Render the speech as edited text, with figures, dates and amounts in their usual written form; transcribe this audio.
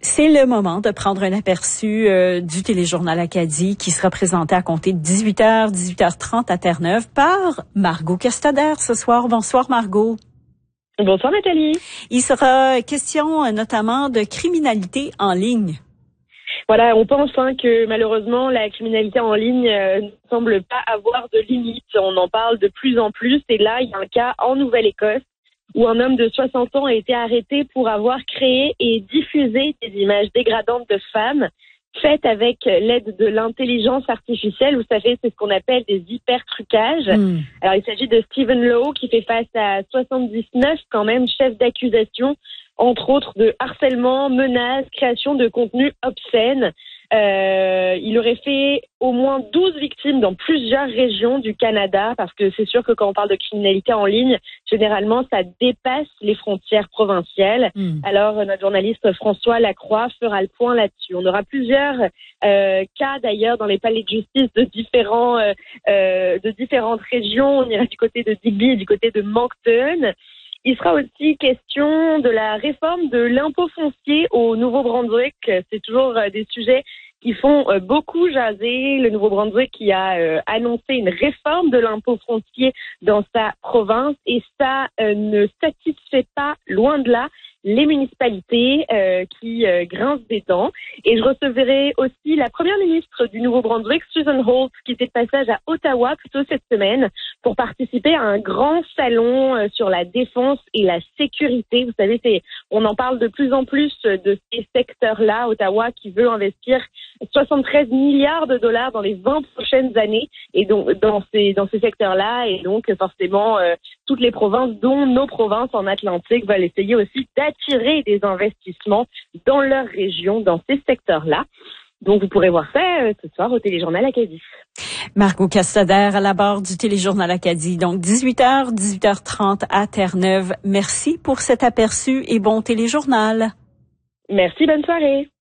C'est le moment de prendre un aperçu du téléjournal Acadie qui sera présenté à compter de 18h, 18h30 à Terre-Neuve par Margot Castader ce soir. Bonsoir Margot. Bonsoir Nathalie. Il sera question notamment de criminalité en ligne. Voilà, on pense que malheureusement la criminalité en ligne ne semble pas avoir de limite. On en parle de plus en plus et là il y a un cas en Nouvelle-Écosse où un homme de 60 ans a été arrêté pour avoir créé et diffusé des images dégradantes de femmes faites avec l'aide de l'intelligence artificielle. Vous savez, c'est ce qu'on appelle des hyper-trucages. Alors, il s'agit de Stephen Lowe qui fait face à 79 quand même chefs d'accusation, entre autres de harcèlement, menaces, création de contenu obscène. Il aurait fait au moins 12 victimes dans plusieurs régions du Canada, parce que c'est sûr que quand on parle de criminalité en ligne, généralement, ça dépasse les frontières provinciales. Alors, notre journaliste François Lacroix fera le point là-dessus. On aura plusieurs cas d'ailleurs dans les palais de justice de différentes régions. On ira du côté de Digby et du côté de Moncton. Il sera aussi question de la réforme de l'impôt foncier au Nouveau-Brunswick. C'est toujours des sujets qui font beaucoup jaser. Le Nouveau-Brunswick qui a annoncé une réforme de l'impôt foncier dans sa province et ça ne satisfait pas, loin de là, les municipalités qui grincent des dents. Et je recevrai aussi la première ministre du Nouveau-Brunswick, Susan Holt, qui était de passage à Ottawa plus tôt cette semaine pour participer à un grand salon sur la défense et la sécurité. Vous savez, on en parle de plus en plus de ces secteurs-là. Ottawa qui veut investir 73 milliards de dollars dans les 20 prochaines années et donc dans ces secteurs-là. Et donc forcément, toutes les provinces, dont nos provinces en Atlantique, veulent essayer aussi d'attirer des investissements dans leur région, dans ces secteurs-là. Donc, vous pourrez voir ça ce soir au Téléjournal Acadie. Margot Castader à la barre du Téléjournal Acadie. Donc, 18h, 18h30 à Terre-Neuve. Merci pour cet aperçu et bon téléjournal. Merci, bonne soirée.